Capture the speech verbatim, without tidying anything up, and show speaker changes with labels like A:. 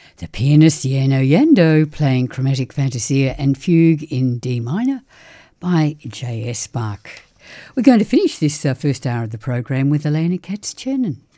A: The pianist Yano Yando playing Chromatic Fantasia and Fugue in D minor by J S Bach. We're going to finish this uh, first hour of the program with Elena Katz-Chernin.